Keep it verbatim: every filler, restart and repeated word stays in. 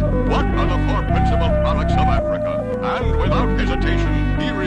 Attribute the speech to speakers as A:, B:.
A: what are the four principal products of Africa? And without hesitation, he